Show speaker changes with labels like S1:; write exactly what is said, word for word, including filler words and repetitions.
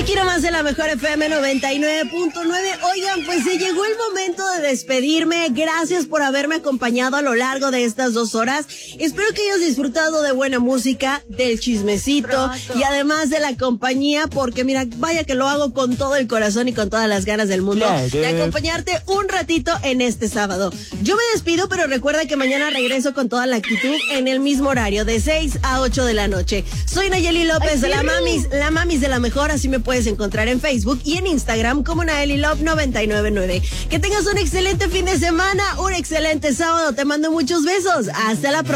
S1: Aquí nomás en la mejor F M noventa y nueve punto nueve. Oigan, pues se llegó el momento de despedirme. Gracias por haberme acompañado a lo largo de estas dos horas. Espero que hayas disfrutado de buena música, del chismecito Pronto. y además de la compañía, porque mira, vaya que lo hago con todo el corazón y con todas las ganas del mundo claro. de acompañarte un ratito en este sábado. Yo me despido, pero recuerda que mañana regreso con toda la actitud en el mismo horario, de seis a ocho de la noche. Soy Nayeli López, Ay, la mamis, la mamis de la mejor, así me puedes encontrar en Facebook y en Instagram como Nayeli Love noventa y nueve nueve. Que tengas un excelente fin de semana, un excelente sábado, te mando muchos besos, hasta la próxima.